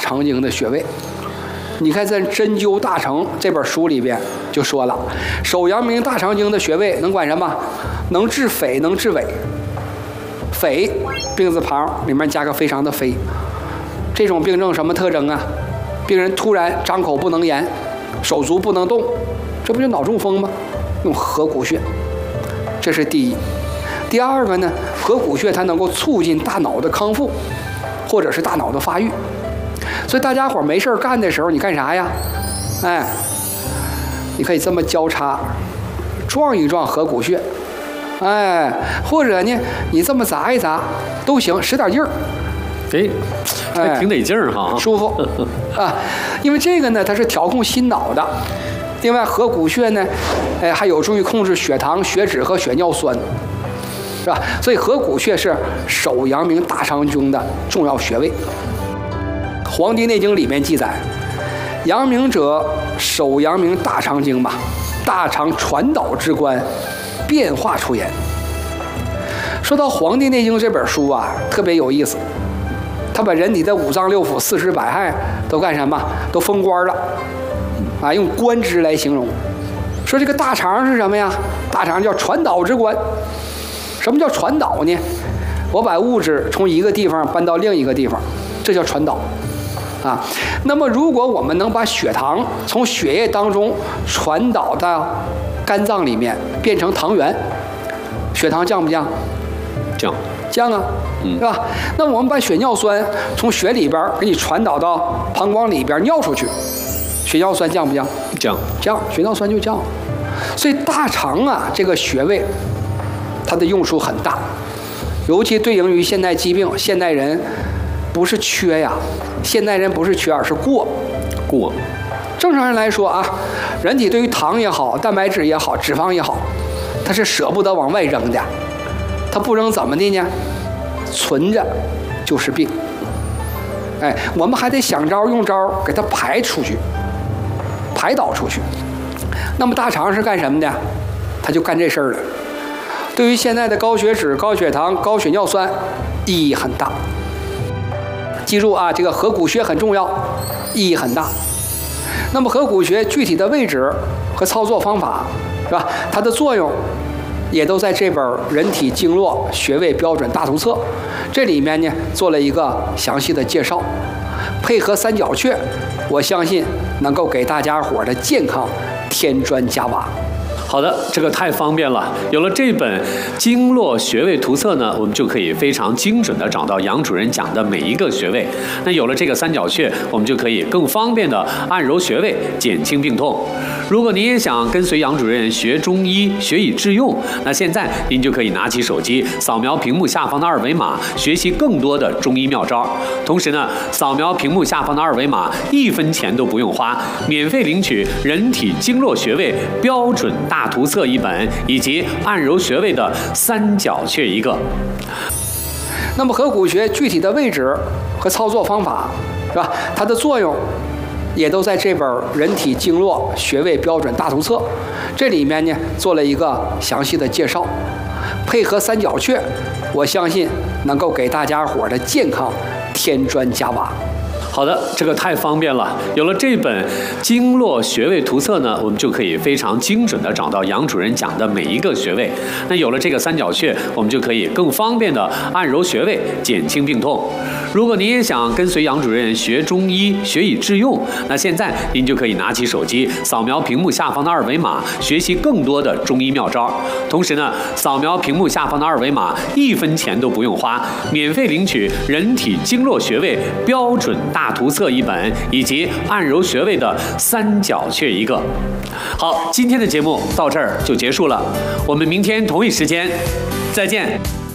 肠经的穴位。你看在《针灸大成》这本书里边就说了，手阳明大肠经的穴位能管什么？能治痱，能治痿。痱，病字旁里面加个非常的非。这种病症什么特征啊？病人突然张口不能言，手足不能动，这不就脑中风吗？用合谷穴，这是第一。第二个呢，合谷穴它能够促进大脑的康复，或者是大脑的发育。所以大家伙没事干的时候，你干啥呀？哎，你可以这么交叉撞一撞合谷穴，哎，或者呢，你这么砸一砸都行，使点劲儿。 还挺得劲儿哈， 舒服啊。因为这个呢，它是调控心脑的。另外，合谷穴呢，还有助于控制血糖、血脂和血尿酸，是吧？所以合谷穴是手阳明大肠经的重要穴位。《黄帝内经》里面记载，阳明者，手阳明大肠经嘛，大肠传导之官，变化出言。说到《黄帝内经》这本书啊，特别有意思，他把人体的五脏六腑、四肢百骸都干什么？都封官了，啊，用官职来形容。说这个大肠是什么呀？大肠叫传导之官。什么叫传导呢？我把物质从一个地方搬到另一个地方，这叫传导。啊，那么如果我们能把血糖从血液当中传导到肝脏里面，变成糖原，血糖降不降？降啊，是吧？那么我们把血尿酸从血里边给你传导到膀胱里边尿出去，血尿酸降不降？降，血尿酸就降。所以大肠啊这个穴位，它的用处很大，尤其对应于现代疾病，现代人不是缺呀，现代人不是缺，而是过。正常人来说啊，人体对于糖也好、蛋白质也好、脂肪也好，它是舍不得往外扔的。它不扔怎么的呢？存着就是病。哎，我们还得想招用招给它排出去，排导出去。那么大肠是干什么的？它就干这事儿了。对于现在的高血脂、高血糖、高血尿酸意义很大。记住啊，这个合谷穴很重要，意义很大。那么合谷穴具体的位置和操作方法，是吧？它的作用也都在这本《人体经络穴位标准大图册》这里面呢做了一个详细的介绍，配合三角穴，我相信能够给大家伙的健康添砖加瓦。 好的，这个太方便了。有了这本经络穴位图册呢，我们就可以非常精准地找到杨主任讲的每一个穴位。那有了这个三角穴，我们就可以更方便地按揉穴位，减轻病痛。如果您也想跟随杨主任学中医，学以致用，那现在您就可以拿起手机，扫描屏幕下方的二维码，学习更多的中医妙招。同时呢，扫描屏幕下方的二维码，1分钱都不用花，免费领取《人体经络穴位标准大图册》1本，以及按揉穴位的三角穴1个。 那么合谷穴具体的位置和操作方法，是吧？它的作用也都在这本《人体经络穴位标准大图册》这里面呢做了一个详细的介绍，配合三角穴，我相信能够给大家伙的健康添砖加瓦。 好的，这个太方便了。有了这本经络穴位图册呢，我们就可以非常精准地找到杨主任讲的每一个穴位。那有了这个三角穴，我们就可以更方便地按揉穴位，减轻病痛。如果您也想跟随杨主任学中医，学以致用，那现在您就可以拿起手机，扫描屏幕下方的二维码，学习更多的中医妙招。同时呢，扫描屏幕下方的二维码，1分钱都不用花，免费领取《人体经络穴位标准大图册》1本，以及按揉穴位的三角穴1个。好，今天的节目到这儿就结束了，我们明天同一时间再见。